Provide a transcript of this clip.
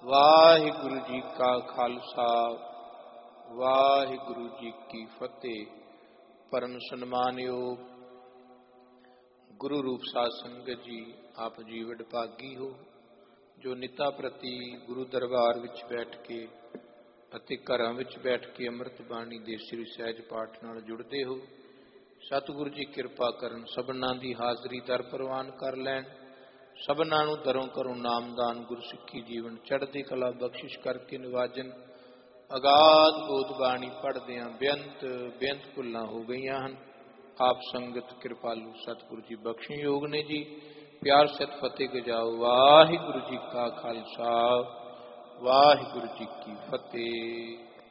ਵਾਹਿਗੁਰੂ ਜੀ ਕਾ ਖਾਲਸਾ ਵਾਹਿਗੁਰੂ ਜੀ ਕੀ ਫਤਿਹ। ਪਰਮ ਸਨਮਾਨਯੋਗ ਗੁਰੂ ਰੂਪ ਸਾਧ ਸੰਗਤ ਜੀ, ਆਪ ਜੀ ਵਡਭਾਗੀ ਹੋ ਜੋ ਨਿਤਾ ਪ੍ਰਤੀ ਗੁਰੂ ਦਰਬਾਰ ਵਿੱਚ ਬੈਠ ਕੇ ਅਤੇ ਘਰਾਂ ਵਿੱਚ ਬੈਠ ਕੇ ਅੰਮ੍ਰਿਤ ਬਾਣੀ ਦੇ ਸ੍ਰੀ ਸਹਿਜ ਪਾਠ ਨਾਲ ਜੁੜਦੇ ਹੋ। ਸਤਿਗੁਰੂ ਜੀ ਕਿਰਪਾ ਕਰਨ, ਸਭਨਾਂ ਦੀ ਹਾਜ਼ਰੀ ਦਰ ਪ੍ਰਵਾਨ ਕਰ ਲੈਣ, ਸਭਨਾਂ ਨੂੰ ਦਰੋਂ ਘਰੋਂ ਨਾਮਦਾਨ ਗੁਰਸਿੱਖੀ ਜੀਵਨ ਚੜ੍ਹਦੀ ਕਲਾ ਬਖਸ਼ਿਸ਼ ਕਰਕੇ ਨਿਵਾਜਨ। ਅਗਾਧ ਬੋਧ ਬਾਣੀ ਪੜ੍ਹਦਿਆਂ ਬੇਅੰਤ ਭੁੱਲਾਂ ਹੋ ਗਈਆਂ ਹਨ। ਆਪ ਸੰਗਤ ਕਿਰਪਾਲੂ ਸਤਿਗੁਰੂ ਜੀ ਬਖਸ਼ਣਯੋਗ ਨੇ ਜੀ। ਪਿਆਰ ਸਤ ਫਤਿਹ ਗਜਾਓ। ਵਾਹਿਗੁਰੂ ਜੀ ਕਾ ਖਾਲਸਾ ਵਾਹਿਗੁਰੂ ਜੀ ਕੀ ਫਤਿਹ।